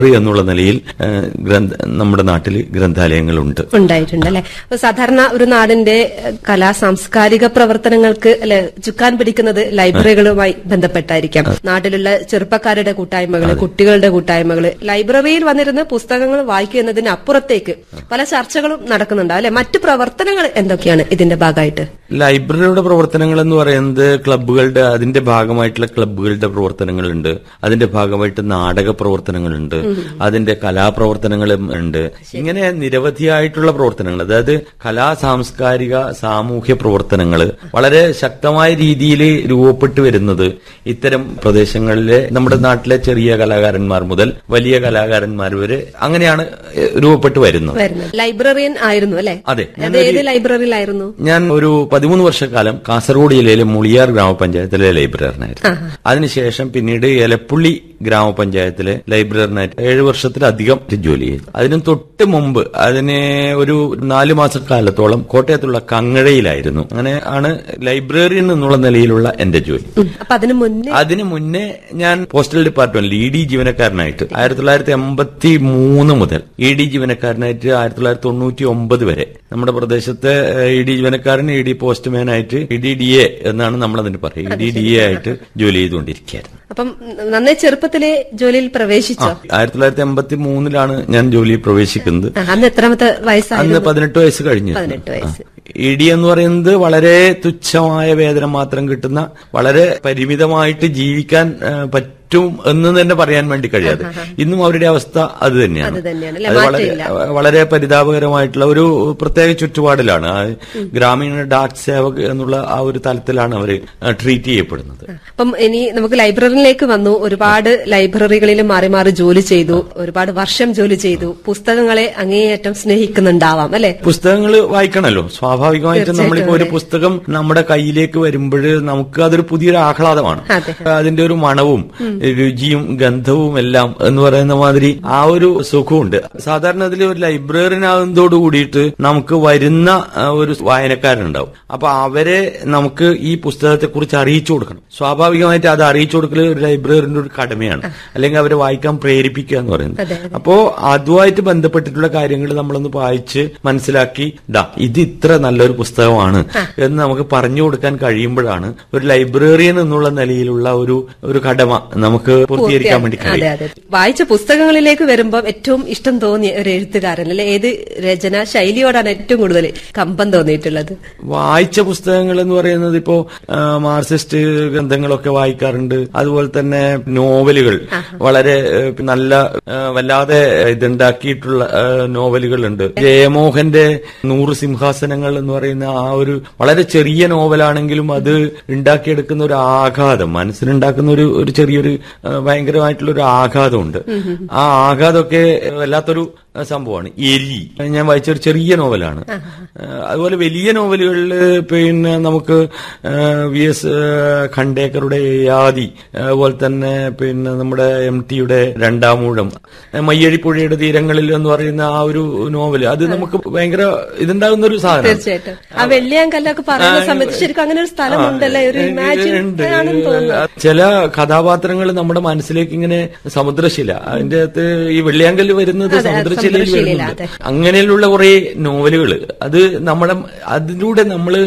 എന്നുള്ള നിലയിൽ നമ്മുടെ നാട്ടിൽ ഗ്രന്ഥാലയങ്ങളുണ്ട്, ഉണ്ടായിട്ടുണ്ട് അല്ലെ. സാധാരണ ഒരു നാടിന്റെ കലാ സാംസ്കാരിക പ്രവർത്തനങ്ങൾക്ക് അല്ലെ ചുക്കാൻ പിടിക്കുന്നത് ലൈബ്രറികളുമായി ബന്ധപ്പെട്ടായിരിക്കാം. നാട്ടിലുള്ള ചെറുപ്പക്കാരുടെ കൂട്ടായ്മകള്, കുട്ടികളുടെ കൂട്ടായ്മകള്, ലൈബ്രറിയിൽ വന്നിരുന്ന് പുസ്തകങ്ങൾ വായിക്കുക എന്നതിന് അപ്പുറത്തേക്ക് പല ചർച്ചകളും നടക്കുന്നുണ്ടാവും അല്ലെ. മറ്റു പ്രവർത്തനങ്ങൾ എന്തൊക്കെയാണ് ഇതിന്റെ ഭാഗമായിട്ട്? ലൈബ്രറിയുടെ പ്രവർത്തനങ്ങൾ എന്ന് പറയുന്നത് ക്ലബ്ബുകളുടെ, അതിന്റെ ഭാഗമായിട്ടുള്ള ക്ലബ്ബുകളുടെ പ്രവർത്തനങ്ങളുണ്ട്, അതിന്റെ ഭാഗമായിട്ട് നാടക പ്രവർത്തനങ്ങളുണ്ട്, അതിന്റെ കലാപ്രവർത്തനങ്ങളും ഉണ്ട്. ഇങ്ങനെ നിരവധിയായിട്ടുള്ള പ്രവർത്തനങ്ങൾ, അതായത് കലാ സാംസ്കാരിക സാമൂഹ്യ പ്രവർത്തനങ്ങൾ വളരെ ശക്തമായ രീതിയിൽ രൂപപ്പെട്ടു വരുന്നത് ഇത്തരം പ്രദേശങ്ങളിലെ നമ്മുടെ നാട്ടിലെ ചെറിയ കലാകാരന്മാർ മുതൽ വലിയ കലാകാരന്മാർ വരെ അങ്ങനെയാണ് രൂപപ്പെട്ടു വരുന്നത്. ലൈബ്രറിയൻ ആയിരുന്നു അല്ലെ? അതെ. ഏത് ലൈബ്രറിയിലായിരുന്നു? ഞാൻ ഒരു 13 വർഷക്കാലം കാസർഗോഡ് ജില്ലയിലെ മുളിയാർ ഗ്രാമപഞ്ചായത്തിലെ ലൈബ്രറിയനായിരുന്നു. അതിനുശേഷം പിന്നീട് എലപ്പുള്ളി ഗ്രാമപഞ്ചായത്തിലെ ലൈബ്രറിനായിട്ട് 7 വർഷത്തിലധികം ജോലി ചെയ്തു. അതിന് തൊട്ട് മുമ്പ് അതിന് ഒരു 4 മാസക്കാലത്തോളം കോട്ടയത്തുള്ള കങ്ങഴയിലായിരുന്നു. അങ്ങനെ ആണ് ലൈബ്രറിയൻ എന്നുള്ള നിലയിലുള്ള എന്റെ ജോലി. അതിനു മുന്നേ ഞാൻ പോസ്റ്റൽ ഡിപ്പാർട്ട്മെന്റിൽ ED ജീവനക്കാരനായിട്ട് 1983 മുതൽ ED ജീവനക്കാരനായിട്ട് 1999 വരെ നമ്മുടെ പ്രദേശത്തെ ED ജീവനക്കാരൻ, ED പോസ്റ്റ്മാനായിട്ട്, EDDA എന്നാണ് നമ്മളതിന് പറയുക, EDDA ആയിട്ട് ജോലി ചെയ്തുകൊണ്ടിരിക്കുകയായിരുന്നു. അപ്പം നന്നേ ചെറുപ്പത്തിലെ ജോലിയിൽ പ്രവേശിച്ചോ? 1983 ഞാൻ ജോലിയിൽ പ്രവേശിക്കുന്നത്. അന്ന് എത്രാമത്തെ വയസ്സായിരുന്നു? അന്ന് 18 വയസ്സ് കഴിഞ്ഞു. 18 വയസ്സ്. ED എന്ന് പറയുന്നത് വളരെ തുച്ഛമായ വേതനം മാത്രം കിട്ടുന്ന, വളരെ പരിമിതമായിട്ട് ജീവിക്കാൻ പറ്റും എന്ന് തന്നെ പറയാൻ വേണ്ടി കഴിയാതെ ഇന്നും അവരുടെ അവസ്ഥ അത് തന്നെയാണ്. വളരെ പരിതാപകരമായിട്ടുള്ള ഒരു പ്രത്യേക ചുറ്റുപാടിലാണ്. ഗ്രാമീണ ഡാക് സേവക് എന്നുള്ള ആ ഒരു തലത്തിലാണ് അവർ ട്രീറ്റ് ചെയ്യപ്പെടുന്നത്. അപ്പം ഇനി നമുക്ക് ലൈബ്രറിയിലേക്ക് വന്നു. ഒരുപാട് ലൈബ്രറികളിൽ മാറി മാറി ജോലി ചെയ്തു, ഒരുപാട് വർഷം ജോലി ചെയ്തു. പുസ്തകങ്ങളെ അങ്ങേയറ്റം സ്നേഹിക്കുന്നുണ്ടാവാം അല്ലെ? പുസ്തകങ്ങൾ വായിക്കണമല്ലോ. സ്വാഭാവികമായിട്ടും നമ്മളിപ്പോ ഒരു പുസ്തകം നമ്മുടെ കയ്യിലേക്ക് വരുമ്പോൾ നമുക്ക് അതൊരു പുതിയൊരു ആഹ്ലാദമാണ്. അതിന്റെ ഒരു മണവും രുചിയും ഗന്ധവും എല്ലാം എന്ന് പറയുന്ന മാതിരി ആ ഒരു സുഖമുണ്ട്. സാധാരണ അതിൽ ഒരു ലൈബ്രറിനാകുന്നതോട് കൂടിയിട്ട് നമുക്ക് വരുന്ന ഒരു വായനക്കാരുണ്ടാവും. അപ്പൊ അവരെ നമുക്ക് ഈ പുസ്തകത്തെ കുറിച്ച് അറിയിച്ചു കൊടുക്കണം. സ്വാഭാവികമായിട്ട് അത് അറിയിച്ചു കൊടുക്കൽ ഒരു ലൈബ്രറിന്റെ ഒരു കടമയാണ്, അല്ലെങ്കിൽ അവരെ വായിക്കാൻ പ്രേരിപ്പിക്കുക എന്ന് പറയുന്നത്. അപ്പോ അതുമായിട്ട് ബന്ധപ്പെട്ടിട്ടുള്ള കാര്യങ്ങൾ നമ്മളൊന്ന് വായിച്ച് മനസ്സിലാക്കി, ഇത് ഇത്ര നല്ലൊരു പുസ്തകമാണ് എന്ന് നമുക്ക് പറഞ്ഞു കൊടുക്കാൻ കഴിയുമ്പോഴാണ് ഒരു ലൈബ്രറിയൻ എന്നുള്ള നിലയിലുള്ള ഒരു കടമ നമുക്ക് പൂർത്തീകരിക്കാൻ വേണ്ടി കഴിയും. വായിച്ച പുസ്തകങ്ങളിലേക്ക് വരുമ്പോൾ ഏറ്റവും ഇഷ്ടം തോന്നിയ ഒരു എഴുത്തുകാരൻ അല്ലെ, ഏത് രചന ശൈലിയോടാണ് ഏറ്റവും കൂടുതൽ കമ്പം തോന്നിയിട്ടുള്ളത്? വായിച്ച പുസ്തകങ്ങൾ എന്ന് പറയുന്നത് ഇപ്പോ മാർക്സിസ്റ്റ് ഗ്രന്ഥങ്ങളൊക്കെ വായിക്കാറുണ്ട്. അതുപോലെ തന്നെ നോവലുകൾ, വളരെ നല്ല വല്ലാതെ ഇതുണ്ടാക്കിയിട്ടുള്ള നോവലുകളുണ്ട്. ജയമോഹന്റെ 100 സിംഹാസനങ്ങൾ എന്ന് പറയുന്ന ആ ഒരു വളരെ ചെറിയ നോവലാണെങ്കിലും അത് ഉണ്ടാക്കിയെടുക്കുന്ന ഒരു ആഘാതം, മനസ്സിലുണ്ടാക്കുന്ന ഒരു ചെറിയൊരു ഭയങ്കരമായിട്ടുള്ള ഒരു ആഘാതമുണ്ട്. ആ ആഘാതമൊക്കെ വല്ലാത്തൊരു സംഭവമാണ്. എലി ഞാൻ വായിച്ചൊരു ചെറിയ നോവലാണ്. അതുപോലെ വലിയ നോവലുകളിൽ പിന്നെ നമുക്ക് VS ഖണ്ടേക്കറുടെ യാതി, അതുപോലെ തന്നെ പിന്നെ നമ്മുടെ MTയുടെ രണ്ടാമൂഴം, മയ്യഴിപ്പുഴയുടെ തീരങ്ങളിൽ എന്ന് പറയുന്ന ആ ഒരു നോവല്, അത് നമുക്ക് ഭയങ്കര ഇതുണ്ടാകുന്ന ഒരു സാധനം. തീർച്ചയായിട്ടും ആ വെള്ളിയാങ്കല്ലൊക്കെ പറയുന്ന സമയത്ത് ശരിക്കും അങ്ങനെ ഒരു സ്ഥലമുണ്ടല്ലേ, ഒരു ഇമാജിൻ. ചില കഥാപാത്രങ്ങൾ നമ്മുടെ മനസ്സിലേക്ക് ഇങ്ങനെ സമുദ്രശില, അതിന്റെ അകത്ത് ഈ വെള്ളിയാങ്കല്ല് വരുന്നത് സമുദ്രശിലയിൽ വരുന്നുണ്ട്. അങ്ങനെയുള്ള കുറെ നോവലുകൾ, അത് നമ്മളെ അതിലൂടെ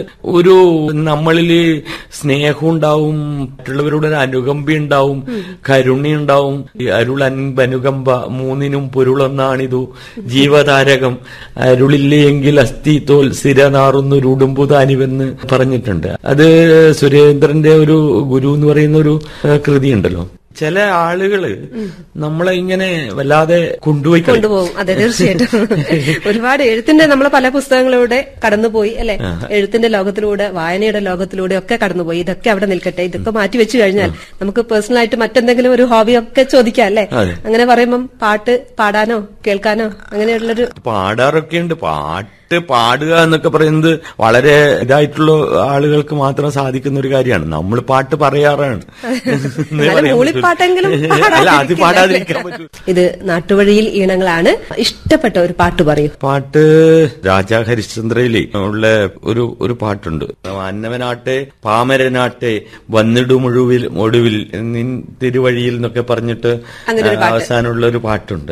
നമ്മളില് സ്നേഹം ഉണ്ടാവും, മറ്റുള്ളവരുടെ ഒരു അനുകമ്പ ഉണ്ടാവും, കരുണയുണ്ടാവും. അരുളൻപനുകമ്പ മൂന്നിനും പൊരുളൊന്നാണിതു ജീവതാരകം, അരുളില്ലെങ്കിൽ അസ്ഥി തോൽ സ്ഥിരനാറുന്നൊരുടുമ്പുതാനിവെന്ന് പറഞ്ഞിട്ടുണ്ട്. അത് സുരേന്ദ്രന്റെ ഒരു ഗുരു എന്ന് പറയുന്ന ഒരു കൃതിയുണ്ടല്ലോ. ചില ആളുകള് നമ്മളെ ഇങ്ങനെ വല്ലാതെ കൊണ്ടുപോകും. അതെ, തീർച്ചയായിട്ടും. ഒരുപാട് എഴുത്തിന്റെ നമ്മളെ പല പുസ്തകങ്ങളിലൂടെ കടന്നുപോയി അല്ലെ, എഴുത്തിന്റെ ലോകത്തിലൂടെ, വായനയുടെ ലോകത്തിലൂടെ ഒക്കെ കടന്നുപോയി. ഇതൊക്കെ അവിടെ നിൽക്കട്ടെ, ഇതൊക്കെ മാറ്റി വെച്ചു കഴിഞ്ഞാൽ നമുക്ക് പേഴ്സണലായിട്ട് മറ്റെന്തെങ്കിലും ഒരു ഹോബി ഒക്കെ ചോദിക്കാം അല്ലെ. അങ്ങനെ പറയുമ്പം പാട്ട് പാടാനോ കേൾക്കാനോ അങ്ങനെയുള്ളൊരു പാടാറൊക്കെ ഉണ്ട്. പാട്ട് പാട്ട് പാടുക എന്നൊക്കെ പറയുന്നത് വളരെ ഇതായിട്ടുള്ള ആളുകൾക്ക് മാത്രം സാധിക്കുന്ന ഒരു കാര്യമാണ്. നമ്മൾ പാട്ട് പറയാറാണ്. മൂളിപ്പാട്ടെങ്കിലും അല്ല, അത് പാടാതിരിക്കാൻ പറ്റൂ. ഇത് നാട്ടുവഴിയിൽ ഈണങ്ങളാണ്. ഇഷ്ടപ്പെട്ട ഒരു പാട്ട് പറയൂ. പാട്ട് രാജാ ഹരിശ്ചന്ദ്രയിലെ ഉള്ള ഒരു പാട്ടുണ്ട്. അന്നവനാട്ടെ പാമരനാട്ടെ വന്നിടും ഒടുവിൽ നിൻ തിരുവഴിയിൽ എന്നൊക്കെ പറഞ്ഞിട്ട് അവസാനമുള്ള ഒരു പാട്ടുണ്ട്.